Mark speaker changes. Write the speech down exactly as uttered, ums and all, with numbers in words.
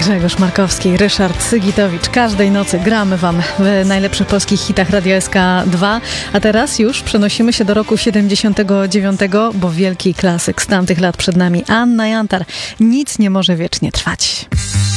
Speaker 1: Grzegorz Markowski, Ryszard Sygitowicz. Każdej nocy gramy Wam w najlepszych polskich hitach Radia S K dwa. A teraz już przenosimy się do roku siedemdziesiątego dziewiątego, bo wielki klasyk z tamtych lat przed nami. Anna Jantar. Nic nie może wiecznie trwać.